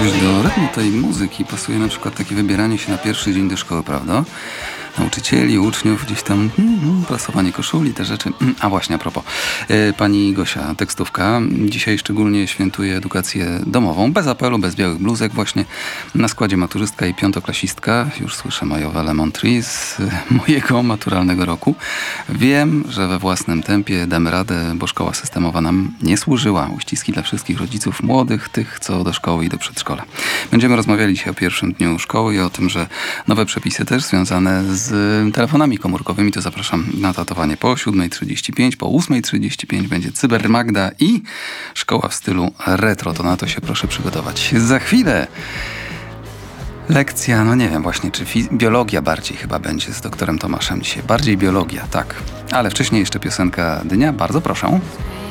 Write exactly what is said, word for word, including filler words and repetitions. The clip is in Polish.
Wiesz, do rytmu tej muzyki pasuje na przykład takie wybieranie się na pierwszy dzień do szkoły, prawda? Nauczycieli, uczniów, gdzieś tam mm, mm, prasowanie koszuli, te rzeczy. Mm, a właśnie, a propos. E, pani Gosia, tekstówka. Dzisiaj szczególnie świętuje edukację domową. Bez apelu, bez białych bluzek właśnie. Na składzie maturzystka i piątoklasistka. Już słyszę majowe Lemon Tree z e, mojego maturalnego roku. Wiem, że we własnym tempie damy radę, bo szkoła systemowa nam nie służyła. Uściski dla wszystkich rodziców młodych, tych, co do szkoły i do przedszkola. Będziemy rozmawiali dzisiaj o pierwszym dniu szkoły i o tym, że nowe przepisy też związane z z telefonami komórkowymi, to zapraszam na datowanie po siódma trzydzieści pięć, po ósma trzydzieści pięć będzie Cybermagda i szkoła w stylu retro. To na to się proszę przygotować. Za chwilę lekcja, no nie wiem właśnie, czy fiz- biologia bardziej chyba będzie z doktorem Tomaszem dzisiaj. Bardziej biologia, tak. Ale wcześniej jeszcze piosenka dnia. Bardzo proszę.